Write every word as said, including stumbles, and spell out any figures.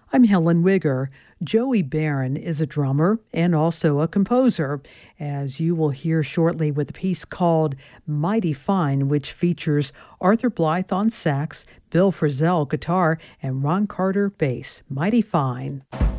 I'm Helen Wigger. Joey Barron is a drummer and also a composer, as you will hear shortly with a piece called Mighty Fine, which features Arthur Blythe on sax, Bill Frisell guitar, and Ron Carter bass. Mighty Fine.